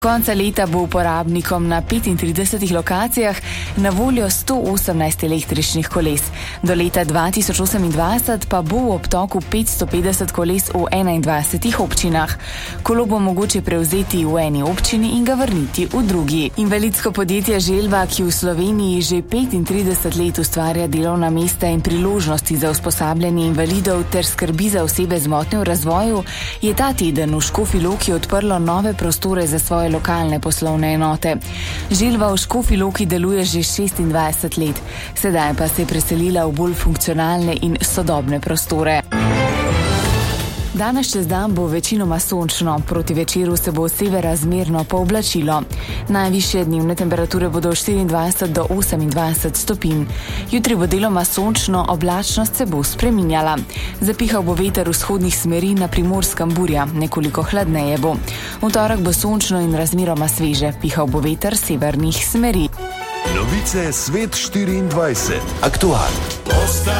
Konca leta bo uporabnikom na 35 lokacijah na voljo 118 električnih koles. Do leta 2028 pa bo v obtoku 550 koles v 21 občinah. Kolo bo mogoče prevzeti v eni občini in ga vrniti v drugi. Invalidsko podjetje Želva, ki v Sloveniji že 35 let ustvarja delovna mesta in priložnosti za usposabljanje invalidov ter skrbi za osebe z motnjo v razvoju, je ta teden v Škofji Loki odprlo nove prostore za svoje lokalne poslovne enote. Želva v Škofji Loki deluje že 26 let, sedaj pa se je preselila v bolj funkcionalne in sodobne prostore. Danes čez dan bo večinoma sončno, proti večeru se bo severazmerno pooblačilo. Najvišje dnevne temperature bodo 24 do 28 stopinj. Jutri bo deloma sončno, oblačnost se bo spreminjala. Zapihal bo veter vzhodnih smeri, na Primorskem burja, nekoliko hladneje bo. V torek bo sončno in razmeroma sveže, pihal bo veter severnih smeri. Novice Svet 24. Aktualno.